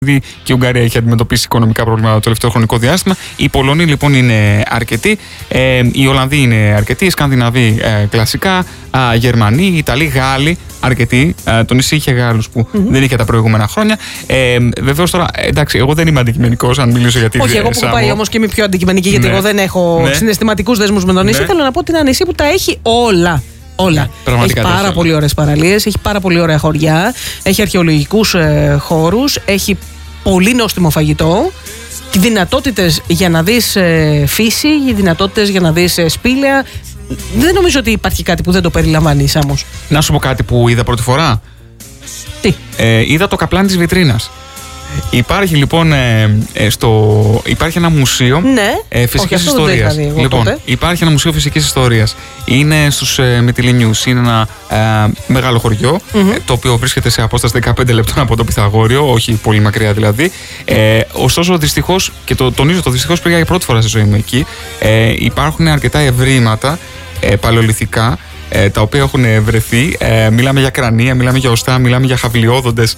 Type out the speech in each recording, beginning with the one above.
Και η Ουγγαρία έχει αντιμετωπίσει οικονομικά προβλήματα το τελευταίο χρονικό διάστημα. Οι Πολωνοί λοιπόν είναι αρκετοί, οι Ολλανδοί είναι αρκετοί, οι Σκανδιναβοί κλασικά, Γερμανοί, οι Ιταλοί, Γάλλοι αρκετοί. Το νησί είχε Γάλλους που δεν είχε τα προηγούμενα χρόνια. Βεβαίως τώρα, εντάξει, εγώ δεν είμαι αντικειμενικός, αν μιλήσω για την. Όχι, εγώ που έχω πάει όμως και είμαι πιο αντικειμενική, γιατί εγώ δεν έχω συναισθηματικούς δεσμούς με το νησί. Θέλω να πω ότι είναι ένα νησί που τα έχει όλα. Όλα. Έχει πάρα πολύ ωραίες παραλίες, έχει πάρα πολύ ωραία χωριά, έχει αρχαιολογικούς χώρους, έχει πολύ νόστιμο φαγητό, δυνατότητες για να δεις φύση, δυνατότητες για να δεις σπήλαια. Δεν νομίζω ότι υπάρχει κάτι που δεν το περιλαμβάνει, Σάμος. Να σου πω κάτι που είδα πρώτη φορά. Τι? Είδα το καπλάνι της βιτρίνας. Υπάρχει λοιπόν υπάρχει ένα μουσείο φυσικής ιστορίας. Λοιπόν, υπάρχει ένα μουσείο φυσικής ιστορίας. Είναι στους Μυτιληνιούς. Είναι ένα μεγάλο χωριό, το οποίο βρίσκεται σε απόσταση 15 λεπτών από το Πυθαγόριο, όχι πολύ μακριά δηλαδή. Ωστόσο, δυστυχώς, και το τονίζω, δυστυχώς πήγα για πρώτη φορά στη ζωή μου εκεί, υπάρχουν αρκετά ευρήματα παλαιολιθικά, τα οποία έχουν βρεθεί. Μιλάμε για κρανία, μιλάμε για οστά, μιλάμε για χαβλιόδοντες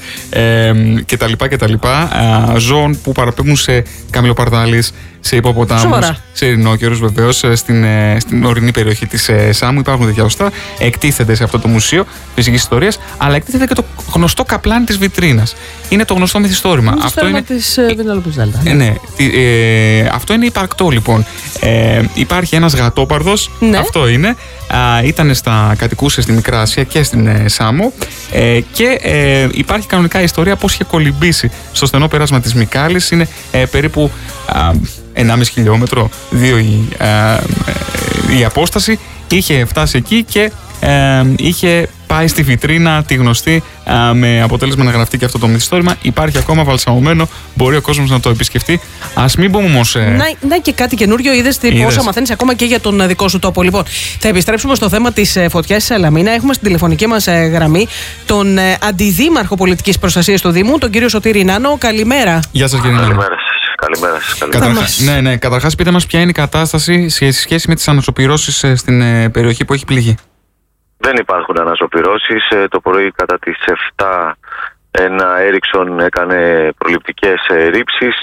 κτλ. Ζώων που παραπέμπουν σε καμιλοπαρδάλεις, σε υποποτάμους, σε ειρηνόκερους βεβαίως. Στην ορεινή περιοχή της Σάμου υπάρχουν τέτοια οστά. Εκτίθεται σε αυτό το μουσείο φυσικής ιστορίας, αλλά εκτίθεται και το γνωστό καπλάνι της βιτρίνας. Είναι το γνωστό μυθιστόρημα. Αυτό είναι της Βινόλοπης Δέλτα. Ναι, αυτό είναι υπαρκτό λοιπόν. Υπάρχει ένας γατόπαρδος, αυτό είναι. Κατοικούσε στη Μικρά Ασία και στην Σάμο, και υπάρχει κανονικά ιστορία πώς είχε κολυμπήσει στο στενό πέρασμα της Μικάλης. Είναι περίπου 1,5 χιλιόμετρο, 2 η απόσταση. Είχε φτάσει εκεί και είχε πάει στη βιτρίνα τη γνωστή, με αποτέλεσμα να γραφτεί και αυτό το μυθιστόρημα. Υπάρχει ακόμα βαλσαμωμένο, μπορεί ο κόσμος να το επισκεφτεί. Ας μην πούμε όμως. Να και κάτι καινούριο, είδες πόσα μαθαίνεις ακόμα και για τον δικό σου τόπο. Λοιπόν, θα επιστρέψουμε στο θέμα της φωτιάς στη Σαλαμίνα. Έχουμε στην τηλεφωνική μας γραμμή τον αντιδήμαρχο πολιτικής προστασίας του Δήμου, τον κύριο Σωτήρη Νάνο. Καλημέρα. Γεια σας, κύριε Νάνο. Καλημέρα. Καταρχάς, πείτε μας ποια είναι η κατάσταση σε σχέση με τις ανασωπηρώσεις στην περιοχή που έχει πληγεί. Δεν υπάρχουν ανασωπηρώσεις. Το πρωί κατά τις 7 ένα Έριξον έκανε προληπτικές ρήψεις.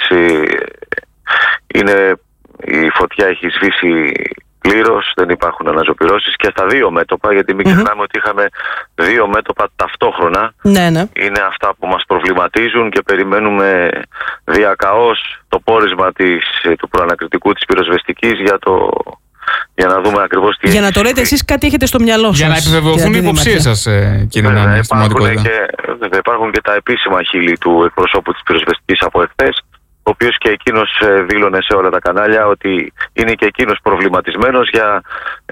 Η φωτιά έχει σβήσει πλήρως, δεν υπάρχουν ανασωπηρώσεις και στα δύο μέτωπα, γιατί μην ξεχνάμε ότι είχαμε δύο μέτωπα ταυτόχρονα. Ναι. Είναι αυτά που μας προβληματίζουν και περιμένουμε διακαώς το πόρισμα του προανακριτικού της πυροσβεστικής για να δούμε ακριβώς τι. Για να το λέτε εσείς, κάτι έχετε στο μυαλό σας. Για να επιβεβαιωθούν οι υποψίες σας, κύριε Νάνο. Υπάρχουν και τα επίσημα χείλη του εκπροσώπου της πυροσβεστικής από εχθές, ο οποίος και εκείνος δήλωνε σε όλα τα κανάλια ότι είναι και εκείνος προβληματισμένος για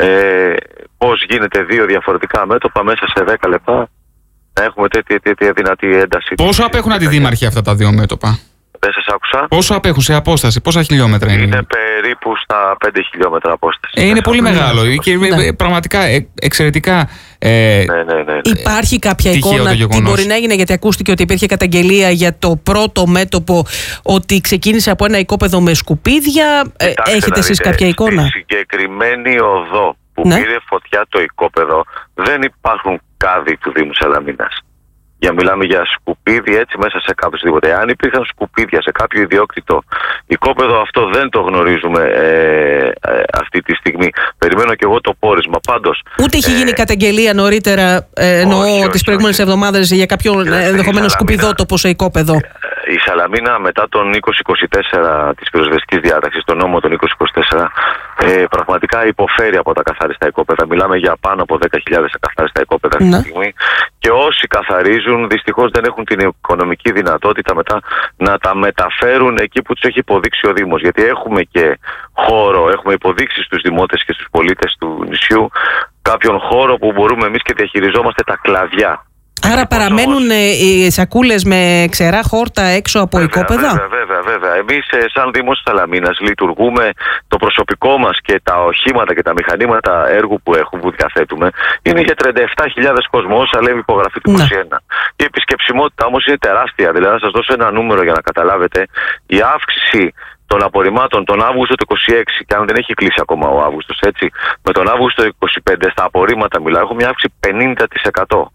πώς γίνεται δύο διαφορετικά μέτωπα μέσα σε 10 λεπτά να έχουμε τέτοια δυνατή ένταση. Πόσο απέχουν αντιδήμαρχοι αυτά τα δύο μέτωπα? Δεν σας άκουσα. Πόσο απέχουν σε απόσταση, πόσα χιλιόμετρα είναι? Είναι περίπου στα 5 χιλιόμετρα απόσταση. Είναι πολύ μεγάλο και πραγματικά εξαιρετικά. Ναι. Υπάρχει κάποια εικόνα τι μπορεί να έγινε? Γιατί ακούστηκε ότι υπήρχε καταγγελία για το πρώτο μέτωπο, ότι ξεκίνησε από ένα οικόπεδο με σκουπίδια. Έχετε εσείς κάποια εικόνα? Στη συγκεκριμένη οδό που πήρε φωτιά το οικόπεδο δεν υπάρχουν κάδοι του Δήμου Σαλαμίνας. Μιλάμε για σκουπίδι έτσι μέσα σε κάποιο τίποτα. Αν υπήρχαν σκουπίδια σε κάποιο ιδιόκτητο οικόπεδο, αυτό δεν το γνωρίζουμε αυτή τη στιγμή. Περιμένω και εγώ το πόρισμα. Πάντως. Ούτε έχει γίνει καταγγελία νωρίτερα, εννοώ τις προηγούμενες εβδομάδες, για κάποιο ενδεχομένο σκουπιδότοπο σε οικόπεδο? Η Σαλαμίνα μετά τον 2024 της πυροσβεστικής διάταξης, τον νόμο τον 2024, πραγματικά υποφέρει από τα καθάριστα οικόπεδα. Μιλάμε για πάνω από 10.000 καθάριστα οικόπεδα αυτή τη στιγμή. Και όσοι καθαρίζουν, δυστυχώς δεν έχουν την οικονομική δυνατότητα μετά να τα μεταφέρουν εκεί που τους έχει υποδείξει ο Δήμος. Γιατί έχουμε και χώρο, έχουμε υποδείξει στους δημότες και στους πολίτες του νησιού κάποιον χώρο που μπορούμε εμείς και διαχειριζόμαστε τα κλαδιά. Άρα παραμένουν οι σακούλες με ξερά χόρτα έξω από οικόπεδα? Βέβαια. Εμείς σαν Δήμος Σαλαμίνας λειτουργούμε, το προσωπικό μας και τα οχήματα και τα μηχανήματα έργου που διαθέτουμε είναι για 37.000 κόσμο, όσα λέει η υπογραφή του 21. Η επισκεψιμότητα όμως είναι τεράστια. Δηλαδή να σας δώσω ένα νούμερο για να καταλάβετε. Η αύξηση των απορριμμάτων τον Αύγουστο του 26, και αν δεν έχει κλείσει ακόμα ο Αύγουστος, έτσι, με τον Αύγουστο του 25 στα απορρίμματα μιλάω, έχουμε μια αύξηση 50%.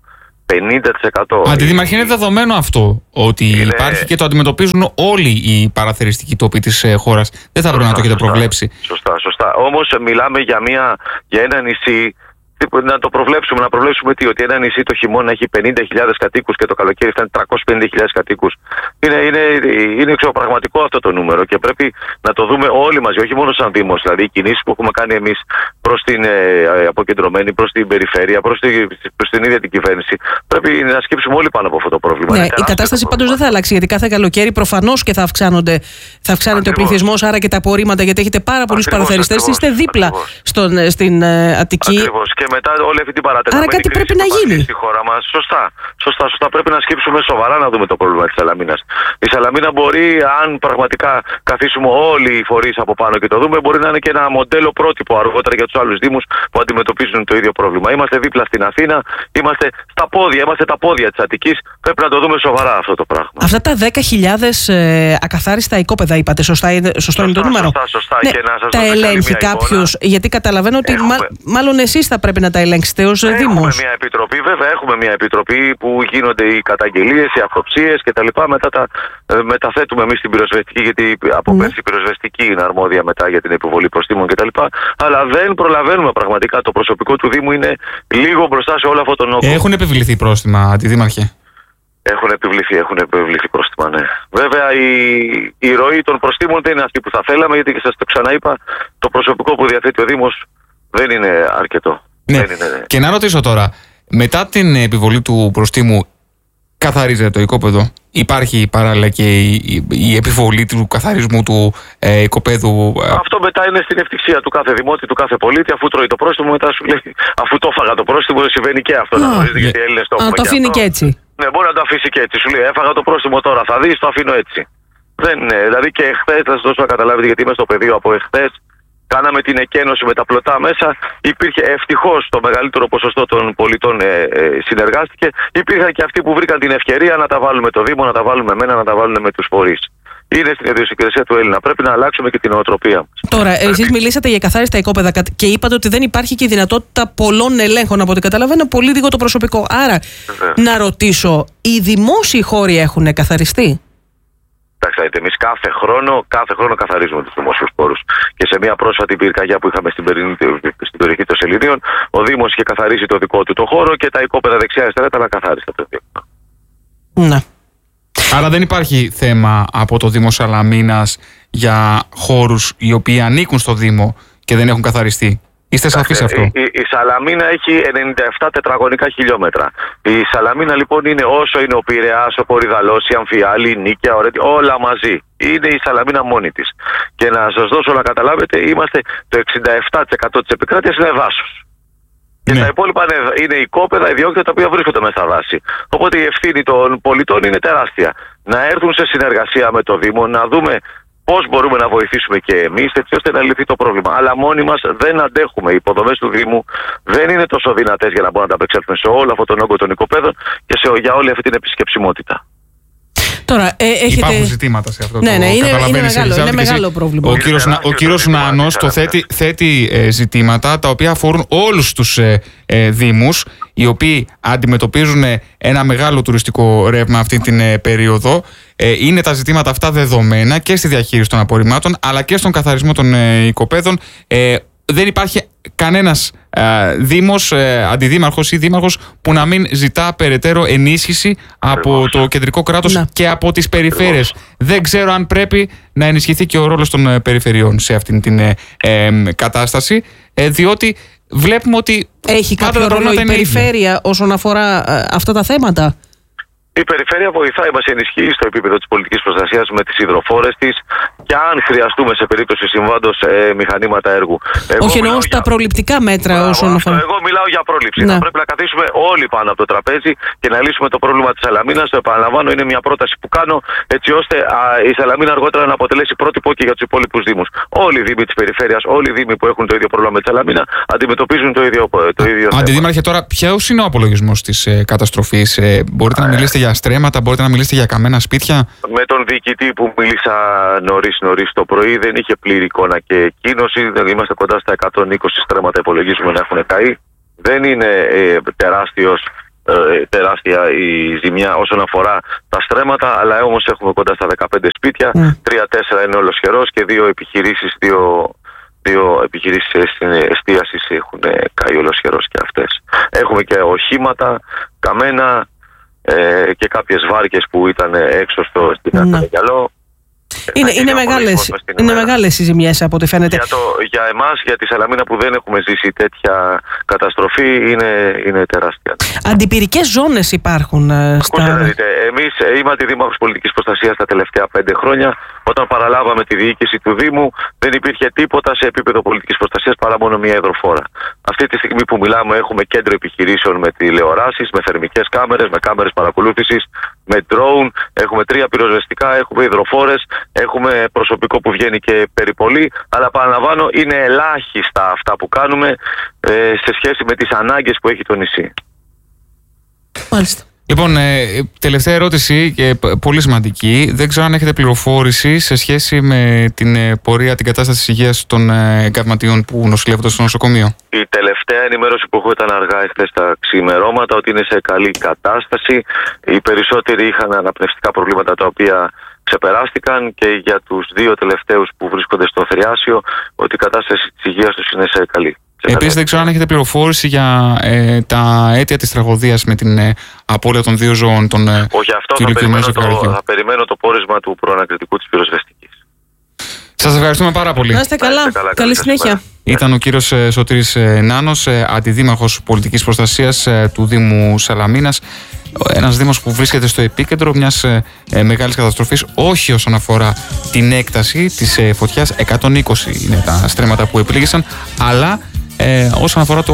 50%. Αντιδήμαρχε, είναι δεδομένο αυτό ότι υπάρχει και το αντιμετωπίζουν όλοι οι παραθεριστικοί τόποι της χώρας. Δεν θα πρέπει να το έχετε προβλέψει. Σωστά. Όμως μιλάμε για ένα νησί. Να το προβλέψουμε, τι, ότι ένα νησί το χειμώνα έχει 50.000 κατοίκους και το καλοκαίρι φτάνει 350.000 κατοίκους. Είναι εξωπραγματικό αυτό το νούμερο και πρέπει να το δούμε όλοι μαζί, όχι μόνο σαν Δήμος. Δηλαδή, οι κινήσεις που έχουμε κάνει εμείς προς την αποκεντρωμένη, προς την περιφέρεια, προς την ίδια την κυβέρνηση, πρέπει να σκύψουμε όλοι πάνω από αυτό το πρόβλημα. Ναι, η κατάσταση πάντως δεν θα αλλάξει, γιατί κάθε καλοκαίρι προφανώς και θα αυξάνεται ο πληθυσμός, άρα και τα απορρίμματα, γιατί έχετε πάρα πολλούς παραθεριστές. Είστε δίπλα στην Αττική. Ακριβώς. Και μετά όλη αυτή την παρατεταμένη κρίση πρέπει να γίνει στη χώρα μας. Σωστά. Πρέπει να σκύψουμε σοβαρά να δούμε το πρόβλημα της Σαλαμίνας. Η Σαλαμίνα μπορεί, αν πραγματικά καθίσουμε όλοι οι φορείς από πάνω και το δούμε, μπορεί να είναι και ένα μοντέλο πρότυπο αργότερα για τους άλλους δήμους που αντιμετωπίζουν το ίδιο πρόβλημα. Είμαστε δίπλα στην Αθήνα, είμαστε τα πόδια της Αττικής. Πρέπει να το δούμε σοβαρά αυτό το πράγμα. Αυτά τα 10.000 ακαθάριστα οικόπεδα, είπατε, σωστό είναι το νούμερο? Σωστά. Ναι, και να σας τα ελέγχει κάποιος? Γιατί καταλαβαίνω ότι μάλλον εσείς θα πρέπει να τα ελέγξετε ως Δήμος. Έχουμε μια επιτροπή που γίνονται οι καταγγελίες, οι αυτοψίες κτλ. Μετά τα μεταθέτουμε εμείς στην πυροσβεστική, γιατί από πέρσι η πυροσβεστική είναι αρμόδια μετά για την επιβολή προστίμων κτλ. Αλλά δεν προλαβαίνουμε πραγματικά. Το προσωπικό του Δήμου είναι λίγο μπροστά σε όλο αυτό τον όγκο. Έχουν επιβληθεί πρόστιμα, Αντιδήμαρχε? Έχουν επιβληθεί πρόστιμα, ναι. Βέβαια η ροή των προστίμων δεν είναι αυτή που θα θέλαμε, γιατί και σας το ξαναείπα, το προσωπικό που διαθέτει ο Δήμος δεν είναι αρκετό. Ναι. Δεν είναι, ναι. Και να ρωτήσω τώρα, μετά την επιβολή του προστίμου καθαρίζεται το οικόπεδο? Υπάρχει παράλληλα και η επιβολή του καθαρισμού του οικοπέδου? Αυτό μετά είναι στην ευτυχία του κάθε δημότη, του κάθε πολίτη. Αφού τρώει το πρόστιμο, μετά σου λέει, αφού το έφαγα το πρόστιμο, συμβαίνει και αυτό. Να γνωρίζετε, γιατί οι Έλληνες το έχουν. Το αφήνει και έτσι. Ναι, μπορεί να το αφήσει και έτσι. Σου λέει, έφαγα το πρόστιμο τώρα, θα δεις, το αφήνω έτσι. Δεν είναι. Δηλαδή και εχθές, θα σας δώσω να καταλάβετε, γιατί είμαι στο πεδίο από εχθές. Κάναμε την εκένωση με τα πλωτά μέσα. Υπήρχε ευτυχώς το μεγαλύτερο ποσοστό των πολιτών συνεργάστηκε. Υπήρχαν και αυτοί που βρήκαν την ευκαιρία να τα βάλουν με το Δήμο, να τα βάλουν με μένα, να τα βάλουν με τους φορείς. Είναι στην ιδιοσυγκρισία του Έλληνα. Πρέπει να αλλάξουμε και την νοοτροπία μας. Τώρα, εσείς μιλήσατε για καθάριστα οικόπεδα και είπατε ότι δεν υπάρχει και η δυνατότητα πολλών ελέγχων, από ό,τι καταλαβαίνω, πολύ λίγο το προσωπικό. Άρα, να ρωτήσω, οι δημόσιοι χώροι έχουν καθαριστεί? Εντάξει, εμείς κάθε χρόνο καθαρίζουμε τους δημόσιους χώρους. Και σε μια πρόσφατη πυρκαγιά που είχαμε στην περιοχή των Σεληνίων, ο Δήμος είχε καθαρίσει το δικό του το χώρο και τα οικόπεδα δεξιά-αριστερά ήταν ακαθάριστα. Ναι. Άρα δεν υπάρχει θέμα από το Δήμο Σαλαμίνας για χώρους οι οποίοι ανήκουν στο Δήμο και δεν έχουν καθαριστεί? Είστε σαφείς σε αυτό? Η Σαλαμίνα έχει 97 τετραγωνικά χιλιόμετρα. Η Σαλαμίνα λοιπόν είναι όσο είναι ο Πειραιάς, ο Κορυδαλός, η Αμφιάλη, η Νίκαια, όλα μαζί. Είναι η Σαλαμίνα μόνη της. Και να σας δώσω να καταλάβετε, είμαστε το 67% της επικράτειας είναι δάσος. Και τα υπόλοιπα είναι οικόπεδα, ιδιόκτητα τα οποία βρίσκονται μέσα στα δάση. Οπότε η ευθύνη των πολιτών είναι τεράστια. Να έρθουν σε συνεργασία με το Δήμο, να δούμε πώς μπορούμε να βοηθήσουμε και εμείς, έτσι ώστε να λυθεί το πρόβλημα. Αλλά μόνοι μας δεν αντέχουμε. Οι υποδομές του Δήμου δεν είναι τόσο δυνατές για να μπορούμε να ανταπεξέλθουμε σε όλο αυτόν τον όγκο των οικοπαίδων και για όλη αυτή την επισκεψιμότητα. Τώρα, υπάρχουν ζητήματα σε αυτό. Ναι, είναι μεγάλο πρόβλημα. Ο κύριος Νάνος το θέτει ζητήματα τα οποία αφορούν όλους τους δήμους, οι οποίοι αντιμετωπίζουν ένα μεγάλο τουριστικό ρεύμα αυτή την περίοδο. Είναι τα ζητήματα αυτά δεδομένα και στη διαχείριση των απορριμμάτων, αλλά και στον καθαρισμό των οικοπαίδων. Δεν υπάρχει κανένας δήμος, αντιδήμαρχος ή δήμαρχος που να μην ζητά περαιτέρω ενίσχυση από το κεντρικό κράτος και από τις περιφέρειες. Δεν ξέρω αν πρέπει να ενισχυθεί και ο ρόλος των περιφερειών σε αυτήν την κατάσταση, διότι βλέπουμε ότι έχει κάποιο ρόλο η περιφέρεια όσον αφορά αυτά τα θέματα? Η περιφέρεια βοηθάει, μας ενισχύει στο επίπεδο της πολιτικής προστασίας με τις υδροφόρες της και αν χρειαστούμε σε περίπτωση συμβάντος μηχανήματα έργου. Όχι, εννοώ στα προληπτικά μέτρα όσον αφορά. Εγώ μιλάω για πρόληψη. Θα πρέπει να καθίσουμε όλοι πάνω από το τραπέζι και να λύσουμε το πρόβλημα της Σαλαμίνας. Το επαναλαμβάνω, είναι μια πρόταση που κάνω έτσι ώστε η Σαλαμίνα αργότερα να αποτελέσει πρότυπο και για τους υπόλοιπους δήμους. Όλοι οι δήμοι της περιφέρειας, όλοι οι δήμοι που έχουν το ίδιο πρόβλημα με τη Σαλαμίνα αντιμετωπίζουν το ίδιο θέμα. Αντιδήμαρχε, τώρα ποιος είναι ο απολογισμός της καταστροφής? Μπορείτε να μιλήσετε για στρέμματα, μπορείτε να μιλήσετε για καμένα σπίτια? Με τον διοικητή που μίλησα νωρίς το πρωί δεν είχε πλήρη εικόνα και εκκίνωση. Είμαστε κοντά στα 120 στρέμματα, υπολογίζουμε να έχουν καεί. Δεν είναι τεράστιος τεράστια η ζημιά όσον αφορά τα στρέμματα, αλλά όμως έχουμε κοντά στα 15 σπίτια, 3-4 είναι ολοσχερός και δύο επιχειρήσεις εστίασης έχουν καεί ολοσχερός και αυτές. Έχουμε και οχήματα καμένα και κάποιες βάρκες που ήταν έξω στην Αττικαλό. Είναι μεγάλες οι ζημιές από ό,τι φαίνεται. Για εμάς, για τη Σαλαμίνα που δεν έχουμε ζήσει τέτοια καταστροφή, είναι τεράστια. Αντιπυρικές ζώνες υπάρχουν εμείς είμαι αντιδήμαρχος πολιτικής προστασίας τα τελευταία 5 χρόνια. Όταν παραλάβαμε τη διοίκηση του Δήμου, δεν υπήρχε τίποτα σε επίπεδο πολιτικής προστασίας παρά μόνο μια υδροφόρα. Αυτή τη στιγμή που μιλάμε, έχουμε κέντρο επιχειρήσεων με τηλεοράσεις, με θερμικές κάμερες, με κάμερες παρακολούθησης, με drone, έχουμε 3 πυροσβεστικά, έχουμε υδροφόρες, έχουμε προσωπικό που βγαίνει και περιπολεί, αλλά παραλαμβάνω είναι ελάχιστα αυτά που κάνουμε σε σχέση με τις ανάγκες που έχει το νησί. Μάλιστα. Λοιπόν, τελευταία ερώτηση και πολύ σημαντική. Δεν ξέρω αν έχετε πληροφόρηση σε σχέση με την πορεία, την κατάσταση της υγείας των εγκαυματιών που νοσηλεύονται στο νοσοκομείο. Η τελευταία ενημέρωση που έχω ήταν αργά εχθές τα ξημερώματα ότι είναι σε καλή κατάσταση. Οι περισσότεροι είχαν αναπνευστικά προβλήματα τα οποία ξεπεράστηκαν και για τους 2 τελευταίους που βρίσκονται στο Θριάσιο ότι η κατάσταση της υγείας τους είναι σε καλή. Επίσης δεν ξέρω αν έχετε πληροφόρηση για τα αίτια της τραγωδίας με την απώλεια των 2 ζώων των κυριακημένων ζευγαριών. Θα περιμένω το πόρισμα του προανακριτικού της πυροσβεστικής. Σας ευχαριστούμε πάρα πολύ. Να είστε καλά. Καλή συνέχεια. Ήταν ο κύριος Σωτήρης Νάνος, αντιδήμαρχος πολιτικής προστασίας του Δήμου Σαλαμίνας. Ένας δήμος που βρίσκεται στο επίκεντρο μιας μεγάλης καταστροφής, όχι όσον αφορά την έκταση της φωτιάς, 120 είναι τα στρέμματα που επλήγησαν, αλλά όσον αφορά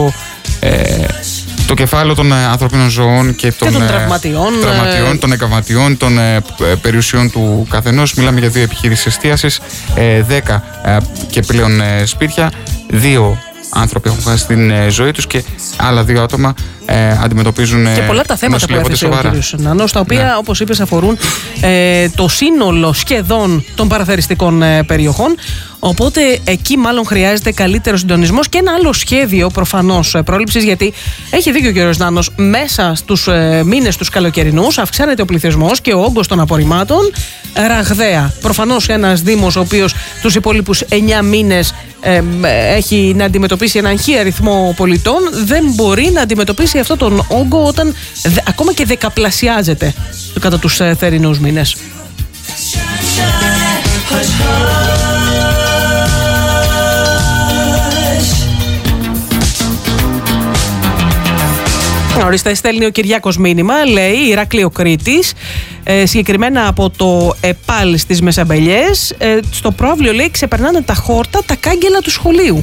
το κεφάλαιο των ανθρωπίνων ζωών και των τραυματιών, των εγκαυματιών, των περιουσιών του καθενός. Μιλάμε για 2 επιχειρήσεις εστίασης, 10 και πλέον σπίτια, 2 άνθρωποι έχουν χάσει την ζωή τους και άλλα 2 άτομα αντιμετωπίζουν. Και πολλά τα θέματα που έθεσε ο κ. Νάνος, τα οποία, όπως είπες, αφορούν το σύνολο σχεδόν των παραθεριστικών περιοχών. Οπότε εκεί μάλλον χρειάζεται καλύτερο συντονισμός και ένα άλλο σχέδιο προφανώς πρόληψης, γιατί έχει δίκιο ο κ. Νάνος, μέσα στους μήνες τους καλοκαιρινούς αυξάνεται ο πληθυσμός και ο όγκος των απορριμμάτων ραγδαία. Προφανώς ένας Δήμος ο οποίος τους υπόλοιπους 9 μήνες έχει να αντιμετωπίσει έναν χι αριθμό πολιτών, δεν μπορεί να αντιμετωπίσει αυτόν τον όγκο όταν ακόμα και δεκαπλασιάζεται κατά τους θερινούς μήνες. Ορίστε, στέλνει ο Κυριάκος μήνυμα, λέει Ηράκλειο Κρήτης, συγκεκριμένα από το ΕΠΑΛ στις Μεσαμπελιές. Στο πρόβλιο, λέει, ξεπερνάνε τα χόρτα τα κάγκελα του σχολείου.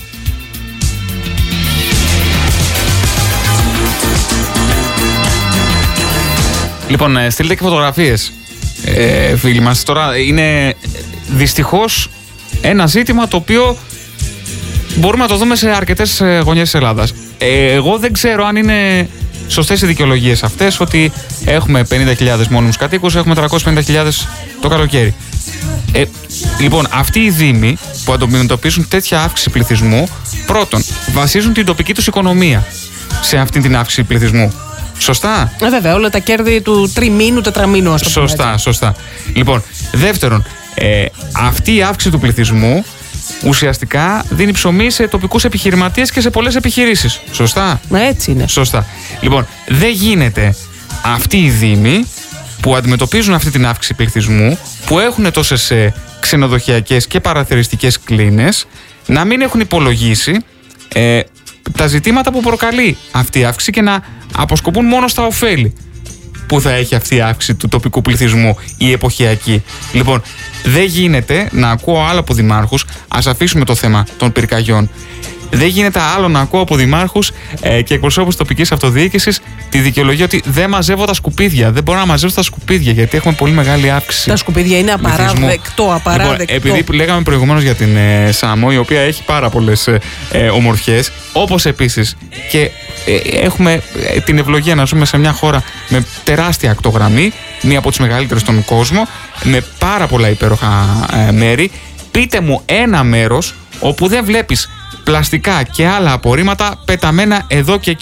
Λοιπόν, στείλτε και φωτογραφίες, φίλοι μας. Τώρα είναι δυστυχώς ένα ζήτημα το οποίο μπορούμε να το δούμε σε αρκετές γωνιές της Ελλάδας. Εγώ δεν ξέρω αν είναι σωστές οι δικαιολογίες αυτές, ότι έχουμε 50.000 μόνιμους κατοίκους, έχουμε 350.000 το καλοκαίρι. Λοιπόν, αυτοί οι δήμοι που αντιμετωπίζουν τέτοια αύξηση πληθυσμού, πρώτον, βασίζουν την τοπική τους οικονομία σε αυτή την αύξηση πληθυσμού. Σωστά. Βέβαια, όλα τα κέρδη του τριμήνου, τετραμήνου, ας το πούμε. Σωστά, σωστά. Λοιπόν, δεύτερον, αυτή η αύξηση του πληθυσμού ουσιαστικά δίνει ψωμί σε τοπικούς επιχειρηματίες και σε πολλές επιχειρήσεις. Σωστά. Έτσι είναι. Σωστά. Λοιπόν, δεν γίνεται αυτοί οι δήμοι που αντιμετωπίζουν αυτή την αύξηση πληθυσμού, που έχουν τόσες ξενοδοχειακές και παραθεριστικές κλίνες, να μην έχουν υπολογίσει τα ζητήματα που προκαλεί αυτή η αύξηση και να αποσκοπούν μόνο στα ωφέλη που θα έχει αυτή η αύξηση του τοπικού πληθυσμού, η εποχιακή. Λοιπόν, δεν γίνεται να ακούω άλλο από δημάρχους, ας αφήσουμε το θέμα των πυρκαγιών. Δεν γίνεται άλλο να ακούω από δημάρχους και εκπροσώπους τοπικής αυτοδιοίκησης τη δικαιολογία ότι δεν μαζεύω τα σκουπίδια. Δεν μπορώ να μαζέψω τα σκουπίδια γιατί έχουμε πολύ μεγάλη αύξηση. Τα σκουπίδια είναι απαράδεκτο. Λοιπόν, επειδή λέγαμε προηγουμένως για την Σάμο, η οποία έχει πάρα πολλές ομορφιές, όπως επίσης και έχουμε την ευλογία να ζούμε σε μια χώρα με τεράστια ακτογραμμή, μία από τις μεγαλύτερες στον κόσμο, με πάρα πολλά υπέροχα μέρη. Πείτε μου ένα μέρος όπου δεν βλέπεις πλαστικά και άλλα απορρίμματα πεταμένα εδώ και εκεί.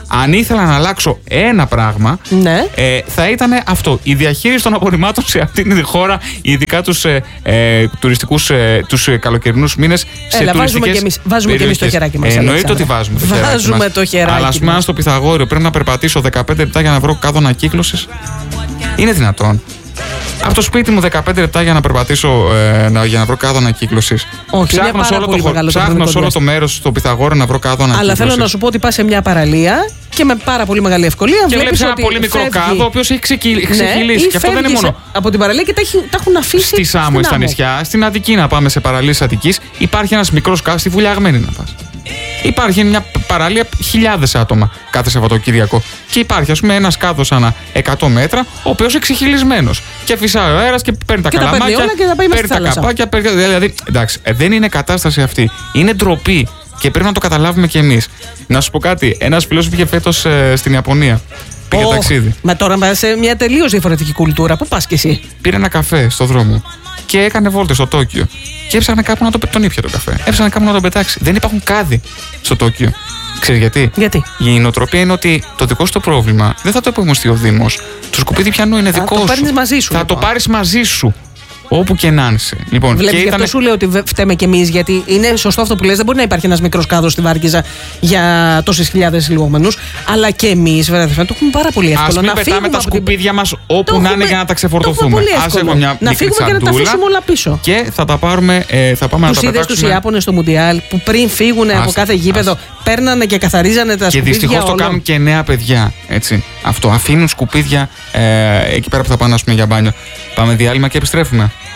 Αν ήθελα να αλλάξω ένα πράγμα, θα ήταν αυτό. Η διαχείριση των απορριμμάτων σε αυτήν τη χώρα, ειδικά τους τουριστικούς, τους καλοκαιρινούς μήνες. Βάζουμε και εμείς το χεράκι μας. Εννοείται ότι βάζουμε το χεράκι μας. Αλλά ας πούμε, αν στο Πυθαγόριο πρέπει να περπατήσω 15 λεπτά για να βρω κάδο ανακύκλωσης. Είναι δυνατόν? Από το σπίτι μου 15 λεπτά για να περπατήσω, για να βρω κάδο ανακύκλωσης. Ψάχνω σε όλο το μέρος στο Πυθαγόριο να βρω κάδο ανακύκλωσης. Αλλά θέλω να σου πω ότι πας σε μια παραλία και με πάρα πολύ μεγάλη ευκολία βλέπεις ένα πολύ μικρό κάδο, ο οποίος έχει ξεχυλήσει. Και αυτό δεν είναι μόνο από την παραλία και τα έχουν αφήσει. Στη Σάμο, στα νησιά, στην Αττική, να πάμε σε παραλίες Αττικής, υπάρχει ένας μικρός κάδος, στη Βουλιαγμένη να πας. Υπάρχει μια παραλία, χιλιάδες άτομα κάθε Σαββατοκύριακο. Και υπάρχει, ας πούμε, ένας κάδος ανά 100 μέτρα, ο οποίος είναι ξεχυλισμένος. Και φυσάει ο αέρας και παίρνει τα καλαμάκια, παίρνει τα καπάκια. Δηλαδή, εντάξει, δεν είναι κατάσταση αυτή. Είναι ντροπή και πρέπει να το καταλάβουμε κι εμείς. Να σου πω κάτι, ένας φίλος πήγε φέτος στην Ιαπωνία. Πήγε ταξίδι. Μα τώρα πας σε μια τελείως διαφορετική κουλτούρα. Πού πας κι εσύ? Πήρε ένα καφέ στο δρόμο και έκανε βόλτες στο Τόκιο. Και έψαχνε κάπου να τον ήπια το καφέ. Έψαχνε κάπου να τον πετάξει. Δεν υπάρχουν κάδοι στο Τόκιο. Ξέρεις γιατί? Γιατί? Η νοοτροπία είναι ότι το δικό σου το πρόβλημα δεν θα το υπομειστεί ο Δήμος. Το σκουπίδι πιανού είναι δικό σου. Θα το πάρεις μαζί σου. Θα το πάρεις μαζί σου. Όπου και να είσαι. Λοιπόν, βλέπεις, γι' αυτό σου λέω ότι φταίμε κι εμείς, γιατί είναι σωστό αυτό που λες. Δεν μπορεί να υπάρχει ένας μικρός κάδος στη Βάρκηζα για τόσες χιλιάδες λιγόμενους. Αλλά και εμείς, βέβαια, το έχουμε πάρα πολύ εύκολο. Ας μην πετάμε τα σκουπίδια μας όπου να είναι για να τα ξεφορτωθούμε. Ας έχουμε μια να φύγουμε και να τα αφήσουμε όλα πίσω. Και θα τα πάρουμε, θα πάμε να τα πετάξουμε. Τους είδες τους Ιάπωνες στο Μουντιάλ που πριν φύγουν από κάθε γήπεδο παίρνανε και καθαρίζανε τα σκουπίδια. Και δυστυχώς το κάνουν και νέα παιδιά. Έτσι. Αυτό. Αφήνουν σκουπίδια εκεί πέρα που θα πάνε, ας πούμε, για μπάνιο. Πάμε διάλειμμα και επιστρέφουμε.